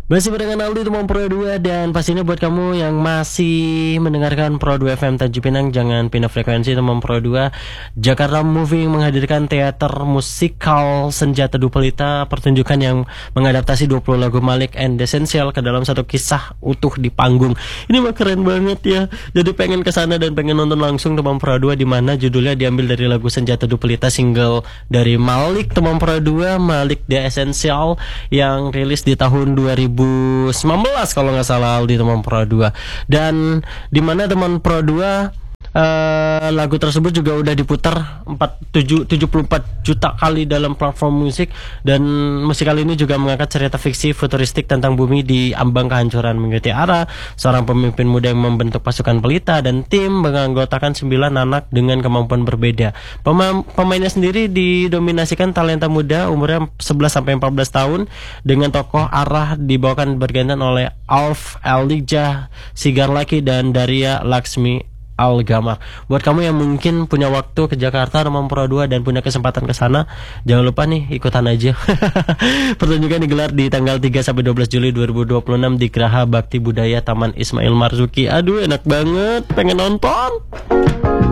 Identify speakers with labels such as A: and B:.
A: Masih barengan Aldi Teman Pro 2. Dan pastinya buat kamu yang masih mendengarkan Pro 2 FM Tanjung Pinang, jangan pindah frekuensi. Teman Pro 2 Jakarta Moving menghadirkan teater musikal Senjata Dua Pelita, pertunjukan yang mengadaptasi 20 lagu Malik and Essential ke dalam satu kisah utuh di panggung. Ini mah keren banget ya. Jadi pengen kesana dan pengen nonton langsung Teman Pro 2, di mana judulnya diambil dari lagu Senjata Dua Pelita, single dari Malik Teman Pro 2, Malik The Essential, yang rilis di tahun 2019 kalau nggak salah di Teman Pro 2. Dan di mana Teman Pro 2 lagu tersebut juga udah diputar 74 juta kali dalam platform musik. Dan musikal ini juga mengangkat cerita fiksi futuristik tentang bumi di ambang kehancuran mengikuti arah seorang pemimpin muda yang membentuk pasukan pelita dan tim menganggotakan 9 anak dengan kemampuan berbeda. Pemainnya sendiri didominasikan talenta muda umurnya 11-14 tahun, dengan tokoh arah dibawakan bergantian oleh Alf Elijah Sigarlaki dan Daria Laksmi Algamar. Buat kamu yang mungkin punya waktu ke Jakarta Teman Pro 2 dan punya kesempatan ke sana, jangan lupa nih ikutan aja. Pertunjukan digelar di tanggal 3-12 Juli 2026 di Geraha Bakti Budaya Taman Ismail Marzuki. Aduh, enak banget, pengen nonton.